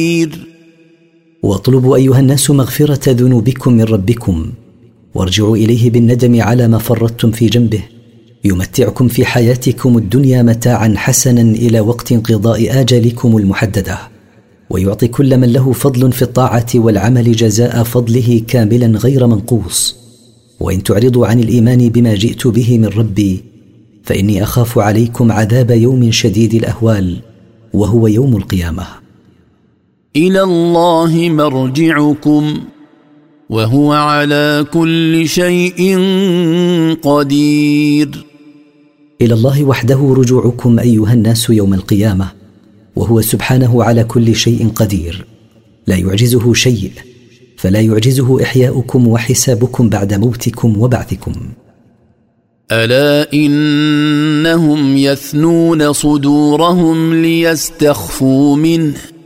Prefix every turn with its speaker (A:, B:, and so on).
A: واطلبوا أيها الناس مغفرة ذنوبكم من ربكم، وارجعوا إليه بالندم على ما فرطتم في جنبه، يمتعكم في حياتكم الدنيا متاعا حسنا إلى وقت انقضاء آجالكم المحددة، ويعطي كل من له فضل في الطاعة والعمل جزاء فضله كاملا غير منقوص. وإن تعرضوا عن الإيمان بما جئت به من ربي فإني أخاف عليكم عذاب يوم شديد الأهوال، وهو يوم القيامة.
B: إلى الله مرجعكم وهو على كل شيء قدير.
A: إلى الله وحده رجوعكم أيها الناس يوم القيامة، وهو سبحانه على كل شيء قدير، لا يعجزه شيء، فلا يعجزه إحياؤكم وحسابكم بعد موتكم وبعثكم.
B: ألا إنهم يثنون صدورهم ليستخفوا منه